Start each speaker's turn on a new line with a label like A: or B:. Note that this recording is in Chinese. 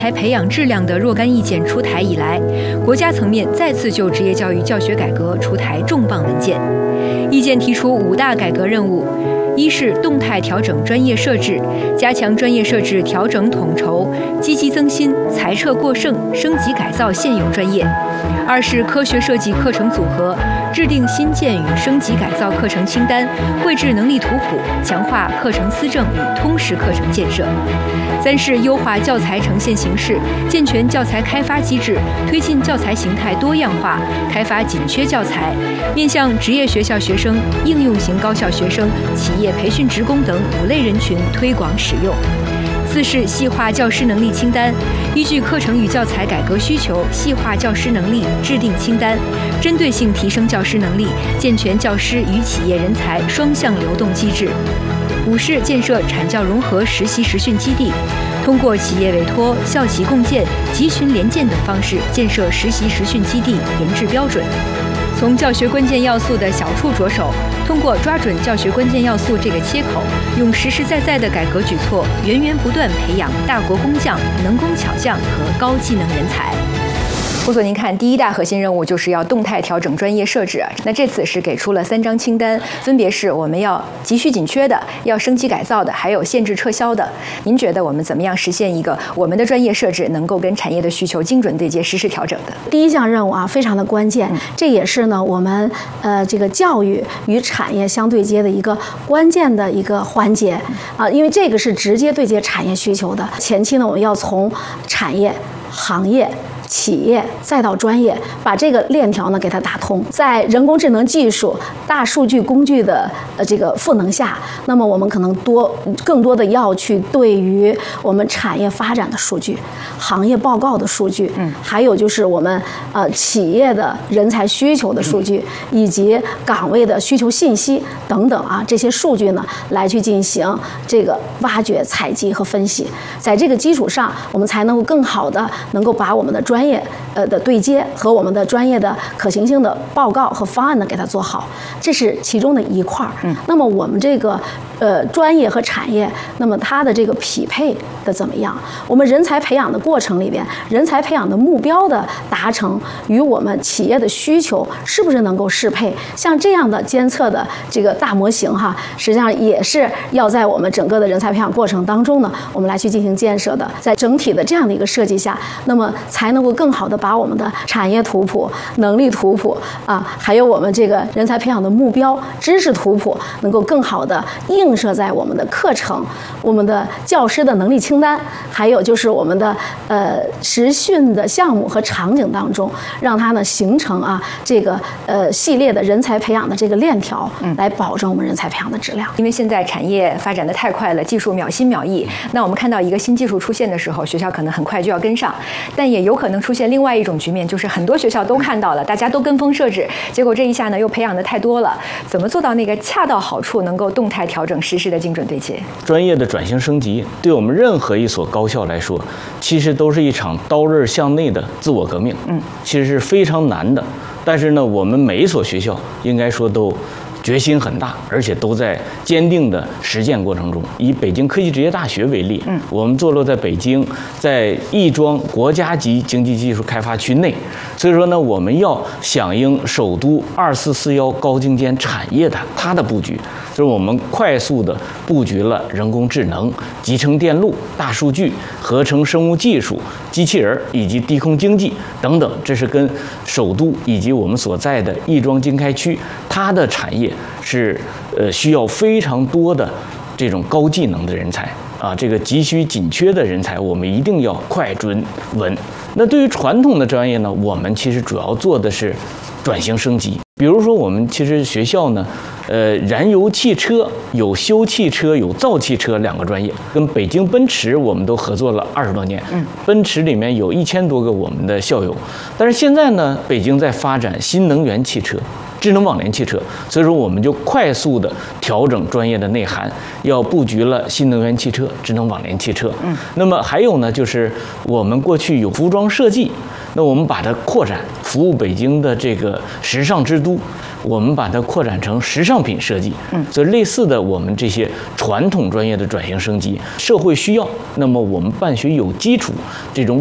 A: 培养质量的若干意见出台以来，国家层面再次就职业教育教学改革出台重磅文件。意见提出5大改革任务：一是动态调整专业设置，加强专业设置调整统筹，积极增新、裁撤过剩，升级改造现有专业；二是科学设计课程组合，制定新建与升级改造课程清单，绘制能力图谱，强化课程思政与通识课程建设；三是优化教材呈现形式，健全教材开发机制，推进教材形态多样化，开发紧缺教材，面向职业学校学生、应用型高校学生、企业培训职工等5类人群推广使用。四是细化教师能力清单，依据课程与教材改革需求，细化教师能力，制定清单，针对性提升教师能力，健全教师与企业人才双向流动机制。五是建设产教融合实习实训基地，通过企业委托、校企共建、集群联建等方式，建设实习实训基地，研制标准。从教学关键要素的小处着手，通过抓准教学关键要素这个切口，用实实在在的改革举措，源源不断培养大国工匠、能工巧匠和高技能人才。胡总，您看，第1大核心任务就是要动态调整专业设置。那这次是给出了3张清单，分别是我们要急需紧缺的、要升级改造的，还有限制撤销的。您觉得我们怎么样实现一个我们的专业设置能够跟产业的需求精准对接、实时调整的？
B: 第1项任务啊，非常的关键，这也是呢我们这个教育与产业相对接的一个关键的一个环节啊，因为这个是直接对接产业需求的。前期呢，我们要从产业、行业、企业再到专业，把这个链条呢给它打通。在人工智能技术、大数据工具的这个赋能下，那么我们可能更多的要去对于我们产业发展的数据、行业报告的数据，还有就是我们企业的人才需求的数据，以及岗位的需求信息等等啊，这些数据呢来去进行这个挖掘、采集和分析。在这个基础上，我们才能够更好的能够把我们的专业的对接和我们的专业的可行性的报告和方案呢给它做好，这是其中的一块儿。那么我们这个专业和产业，那么它的这个匹配的怎么样？我们人才培养的过程里边，人才培养的目标的达成与我们企业的需求是不是能够适配？像这样的监测的这个大模型哈，实际上也是要在我们整个的人才培养过程当中呢，我们来去进行建设的。在整体的这样的一个设计下，那么才能够更好的把我们的产业图谱、能力图谱啊，还有我们这个人才培养的目标、知识图谱，能够更好的映射在我们的课程、我们的教师的能力清单，还有就是我们的实训的项目和场景当中，让它呢形成啊这个系列的人才培养的这个链条，来保证我们人才培养的质量。
A: 因为现在产业发展的太快了，技术秒新秒异，那我们看到一个新技术出现的时候，学校可能很快就要跟上，但也有可能出现另外一种局面，就是很多学校都看到了，大家都跟风设置，结果这一下呢又培养的太多了，怎么做到那个恰到好处，能够动态调整实时的精准对接？
C: 专业的转型升级，对我们任何一所高校来说，其实都是一场刀刃向内的自我革命。其实是非常难的。但是呢，我们每一所学校应该说都决心很大，而且都在坚定的实践过程中。以北京科技职业大学为例，我们坐落在北京，在亦庄国家级经济技术开发区内，所以说呢，我们要响应首都2441高精尖产业的它的布局，就是我们快速的布局了人工智能、集成电路、大数据、合成生物技术、机器人以及低空经济等等，这是跟首都以及我们所在的亦庄经开区它的产业是需要非常多的这种高技能的人才啊，这个急需紧缺的人才，我们一定要快准稳。那对于传统的专业呢，我们其实主要做的是转型升级。比如说，我们其实学校呢，燃油汽车有修汽车、有造汽车2个专业，跟北京奔驰我们都合作了20多年。奔驰里面有1000多个我们的校友，但是现在呢，北京在发展新能源汽车。 智能网联汽车，所以说我们就快速的调整专业的内涵，要布局了新能源汽车、智能网联汽车。那么还有呢，就是我们过去有服装设计，那我们把它扩展，服务北京的这个时尚之都，我们把它扩展成时尚品设计。所以类似的，我们这些传统专业的转型升级，社会需要，那么我们办学有基础这种